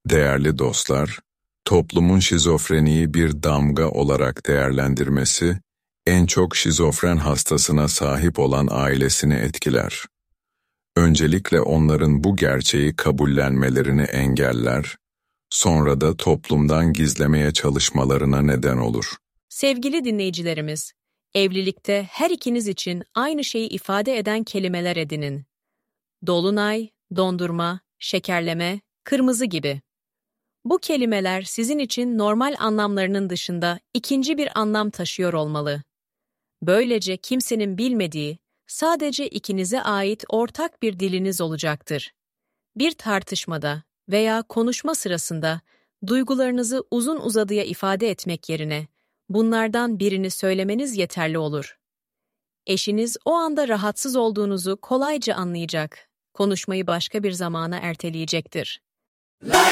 Değerli dostlar, toplumun şizofreniyi bir damga olarak değerlendirmesi, en çok şizofren hastasına sahip olan ailesini etkiler. Öncelikle onların bu gerçeği kabullenmelerini engeller, sonra da toplumdan gizlemeye çalışmalarına neden olur. Sevgili dinleyicilerimiz, evlilikte her ikiniz için aynı şeyi ifade eden kelimeler edinin. Dolunay, dondurma, şekerleme, kırmızı gibi. Bu kelimeler sizin için normal anlamlarının dışında ikinci bir anlam taşıyor olmalı. Böylece kimsenin bilmediği, sadece ikinize ait ortak bir diliniz olacaktır. Bir tartışmada veya konuşma sırasında duygularınızı uzun uzadıya ifade etmek yerine bunlardan birini söylemeniz yeterli olur. Eşiniz o anda rahatsız olduğunuzu kolayca anlayacak, konuşmayı başka bir zamana erteleyecektir.